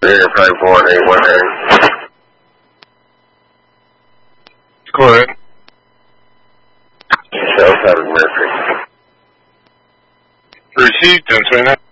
54818. Go ahead. Shell 7 Mercury. Received, 1029.